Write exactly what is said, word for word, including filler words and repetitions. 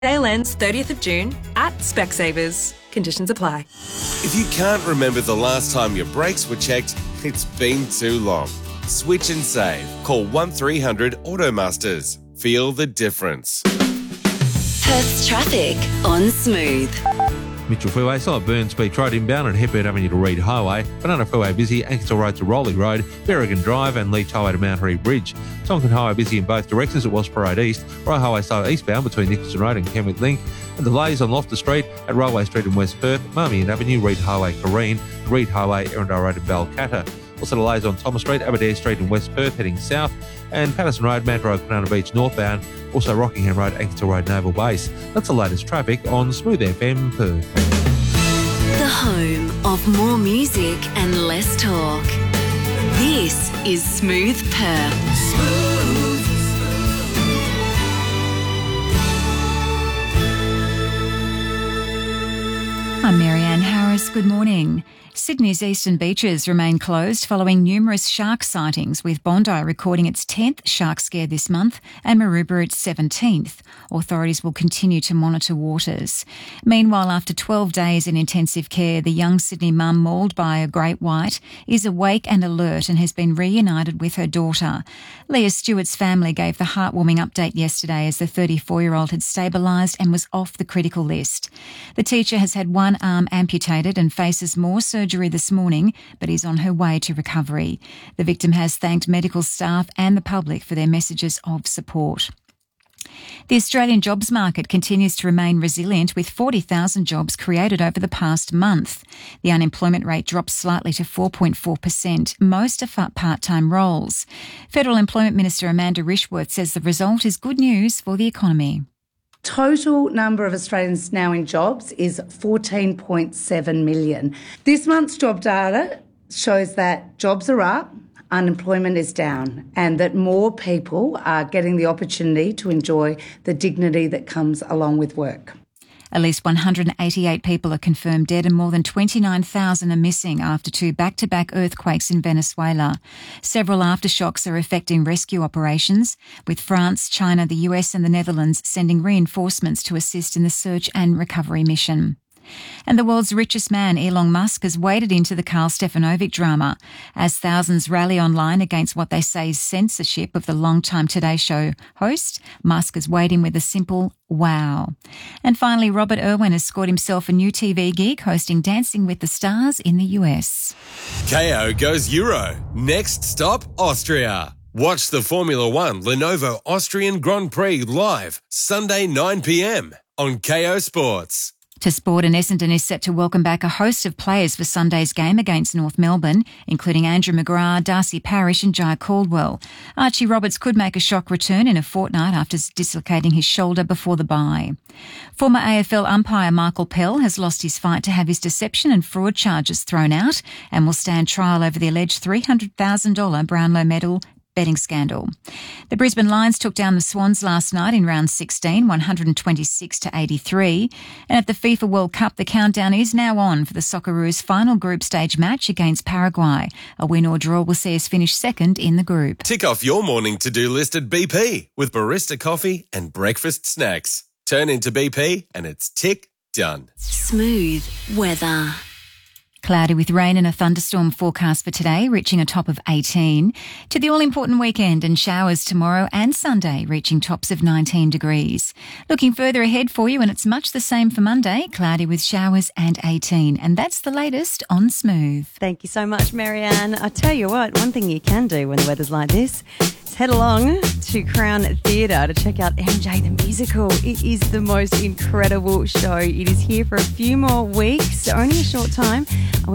Sale ends thirtieth of June at Specsavers. Conditions apply. If you can't remember the last time your brakes were checked, it's been too long. Switch and save. Call one three hundred Automasters. Feel the difference. Perth's traffic on Smooth. Mitchell Freeway, still at Burns Beach Road inbound and Hepburn Avenue to Reid Highway. Banana Freeway busy, Ankersall Road to Rowley Road, Berrigan Drive and Leach Highway to Mount Reed Bridge. Tonkin Highway busy in both directions at Wasper Road East. Royal Highway slow eastbound between Nicholson Road and Kenwick Link. And delays on Loftus Street at Railway Street in West Perth, Marmion Avenue, Reid Highway, Careen, Reid Highway, Erindale Road and Balcatta. Also delays on Thomas Street, Aberdare Street in West Perth heading south, and Patterson Road, Mount Road, Banana Beach northbound. Also Rockingham Road, Ankersall Road, Naval Base. That's the latest traffic on Smooth F M Perth. The home of more music and less talk. This is Smooth Perth. Smooth. I'm Marianne Harris. Good morning. Sydney's eastern beaches remain closed following numerous shark sightings, with Bondi recording its tenth shark scare this month and Maroubra its seventeenth. Authorities will continue to monitor waters. Meanwhile, after twelve days in intensive care, the young Sydney mum mauled by a great white is awake and alert and has been reunited with her daughter. Leah Stewart's family gave the heartwarming update yesterday as the thirty-four-year-old had stabilised and was off the critical list. The teacher has had one arm amputated and faces more surgery this morning, but is on her way to recovery. The victim has thanked medical staff and the public for their messages of support. The Australian jobs market continues to remain resilient, with forty thousand jobs created over the past month. The unemployment rate dropped slightly to four point four percent, most are part-time roles. Federal Employment Minister Amanda Rishworth says the result is good news for the economy. Total number of Australians now in jobs is fourteen point seven million. This month's job data shows that jobs are up, unemployment is down, and that more people are getting the opportunity to enjoy the dignity that comes along with work. At least one hundred eighty-eight people are confirmed dead and more than twenty-nine thousand are missing after two back-to-back earthquakes in Venezuela. Several aftershocks are affecting rescue operations, with France, China, the U S and the Netherlands sending reinforcements to assist in the search and recovery mission. And the world's richest man, Elon Musk, has waded into the Karl Stefanovic drama as thousands rally online against what they say is censorship of the long-time Today Show host. Musk is wading with a simple wow. And finally, Robert Irwin has scored himself a new T V gig hosting Dancing with the Stars in the U S. K O goes Euro. Next stop, Austria. Watch the Formula One Lenovo Austrian Grand Prix live Sunday nine p.m. on K O Sports. To sport, and Essendon is set to welcome back a host of players for Sunday's game against North Melbourne, including Andrew McGrath, Darcy Parish and Jai Caldwell. Archie Roberts could make a shock return in a fortnight after dislocating his shoulder before the bye. Former A F L umpire Michael Pell has lost his fight to have his deception and fraud charges thrown out and will stand trial over the alleged three hundred thousand dollars Brownlow medal betting scandal. The Brisbane Lions took down the Swans last night in round sixteen, one hundred twenty-six to eighty-three. And at the FIFA World Cup, the countdown is now on for the Socceroos' final group stage match against Paraguay. A win or draw will see us finish second in the group. Tick off your morning to-do list at B P with barista coffee and breakfast snacks. Turn into B P and it's tick done. Smooth weather. Cloudy with rain and a thunderstorm forecast for today, reaching a top of eighteen. To the all-important weekend and showers tomorrow and Sunday, reaching tops of nineteen degrees. Looking further ahead for you, and it's much the same for Monday, cloudy with showers and eighteen. And that's the latest on Smooth. Thank you so much, Marianne. I tell you what, one thing you can do when the weather's like this is head along to Crown Theatre to check out M J the Musical. It is the most incredible show. It is here for a few more weeks, only a short time.